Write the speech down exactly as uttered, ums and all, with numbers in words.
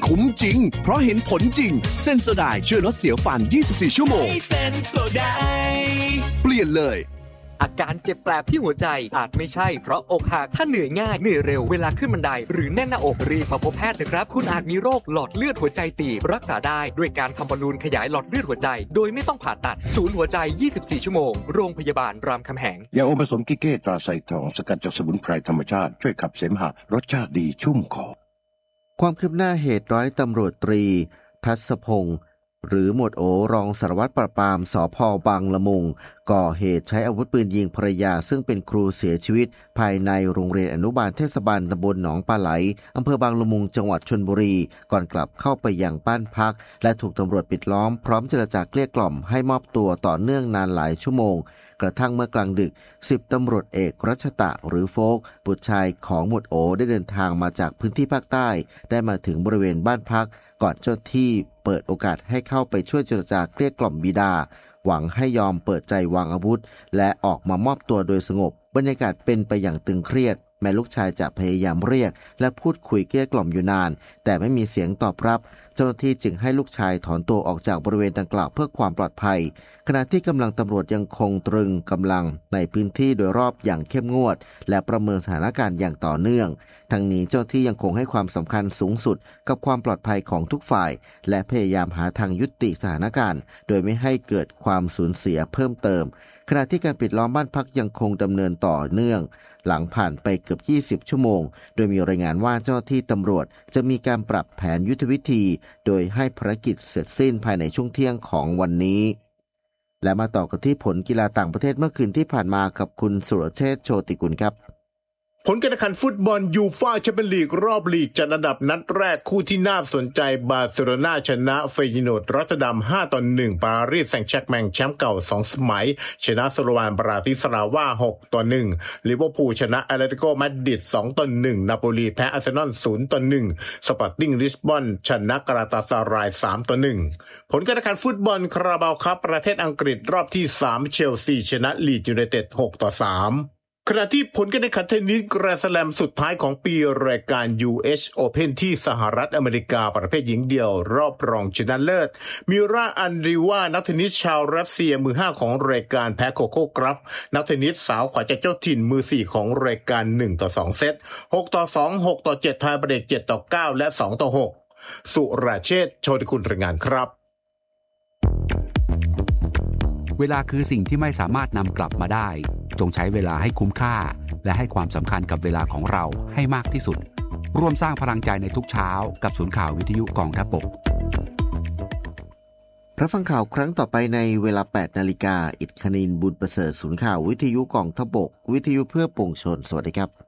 คุ้มจริงเพราะเห็นผลจริงเซนโซไดช่วยลดเสียวฟันยี่สิบสี่ชั่วโมงเซนโซไดเปลี่ยนเลยอาการเจ็บแปลบที่หัวใจอาจไม่ใช่เพราะอกหักถ้าเหนื่อยง่ายเหนื่อยเร็วเวลาขึ้นบันไดหรือแน่นหน้าอกรีบมาพบแพทย์เถอะครับคุณอาจมีโรคหลอดเลือดหัวใจตีบรักษาได้ด้วยการทำบอลลูนขยายหลอดเลือดหัวใจโดยไม่ต้องผ่าตัดศูนย์หัวใจยี่สิบสี่ชั่วโมงโรงพยาบาลรามคำแหงยาอมผสมกิเก้ตราไซทองสกัดจากสมุนไพรธรรมชาติช่วยขับเสมหะรสชาติดีชุ่มคอความคืบหน้าเหตุร้อยตำรวจตรีทัศพงศ์หรือหมวดโอรองสารวัตรปราบปรามสภ.บางละมุงก่อเหตุใช้อาวุธปืนยิงภรรยาซึ่งเป็นครูเสียชีวิตภายในโรงเรียนอนุบาลเทศบาลตำบลหนองปลาไหลอำเภอบางละมุงจังหวัดชลบุรีก่อนกลับเข้าไปยังบ้านพักและถูกตำรวจปิดล้อมพร้อมเจรจาเกลี้ยกล่อมให้มอบตัวต่อเนื่องนานหลายชั่วโมงกระทั่งเมื่อกลางดึกสิบตำรวจเอกรัชตะหรือโฟกบุตรชายของหมวดโอได้เดินทางมาจากพื้นที่ภาคใต้ได้มาถึงบริเวณบ้านพักก่อนเจ้าที่เปิดโอกาสให้เข้าไปช่วยเจรจาเกลี้ยกล่อมบิดาหวังให้ยอมเปิดใจวางอาวุธและออกมามอบตัวโดยสงบบรรยากาศเป็นไปอย่างตึงเครียดแม้ลูกชายจะพยายามเรียกและพูดคุยเกลี้ยกล่อมอยู่นานแต่ไม่มีเสียงตอบรับเจ้าหน้าที่จึงให้ลูกชายถอนตัวออกจากบริเวณดังกล่าวเพื่อความปลอดภัยขณะที่กำลังตำรวจยังคงตรึงกำลังในพื้นที่โดยรอบอย่างเข้มงวดและประเมินสถานการณ์อย่างต่อเนื่องทั้งนี้เจ้าหน้าที่ยังคงให้ความสำคัญสูงสุดกับความปลอดภัยของทุกฝ่ายและพยายามหาทางยุติสถานการณ์โดยไม่ให้เกิดความสูญเสียเพิ่มเติมขณะที่การปิดล้อมบ้านพักยังคงดำเนินต่อเนื่องหลังผ่านไปเกือบยี่สิบชั่วโมงโดยมีรายงานว่าเจ้าหน้าที่ตำรวจจะมีการปรับแผนยุทธวิธีโดยให้ภารกิจเสร็จสิ้นภายในช่วงเที่ยงของวันนี้และมาต่อกันที่ผลกีฬาต่างประเทศเมื่อคืนที่ผ่านมากับคุณสุรเชษฐ์โชติกุลครับผลการแข่งขันฟุตบอลยูฟ่าแชมเปี้ยนลีกรอบลีกจัดอันดับนัดแรกคู่ที่น่าสนใจบาร์เซโลนาชนะเฟย์โนดรอตเตอร์ดัมห้าต่อหนึ่งปารีสแซงต์แชร์กแมงแชมป์เก่าสองสมัยชนะสโลวานบราติสลาวาหกต่อหนึ่งลิเวอร์พูลชนะแอตเลติโกมาดริดสองต่อหนึ่งนาโปลีแพ้อาร์เซนอลศูนย์ต่อหนึ่งสปอร์ติ้งลิสบอนชนะกาลาตาซารายสามต่อหนึ่งผลการแข่งขันฟุตบอลคาราบาวคัพประเทศอังกฤษรอบที่สามเชลซีชนะลีดส์ยูไนเต็ดหกต่อสามขณะที่ผลการแข่งขันเทนนิสแกรนด์สแลมสุดท้ายของปีรายการ ยู เอช Open ที่สหรัฐอเมริกาประเภทหญิงเดี่ยวรอบรองชนะเลิศมิราอันดรีวานักเทนนิสชาวรัสเซียมือห้าของรายการแพ้โคโค่กราฟนักเทนนิสสาวขวัญใจเจ้าถิ่นมือสี่ของรายการหนึ่งต่อสองเซตหกต่อสอง หกต่อเจ็ดไทยเบรกเจ็ดต่อเก้าและสองต่อหกสุรเชษฐ์ โชติกุลรายงานครับเวลาคือสิ่งที่ไม่สามารถนำกลับมาได้จงใช้เวลาให้คุ้มค่าและให้ความสำคัญกับเวลาของเราให้มากที่สุดร่วมสร้างพลังใจในทุกเช้ากับศูนย์ข่าววิทยุกองทัพบกรับฟังข่าวครั้งต่อไปในเวลา แปดนาฬิกา อิฐคณินทร์บุญประเสริฐศูนย์ข่าววิทยุกองทัพบกวิทยุเพื่อปวงชนสวัสดีครับ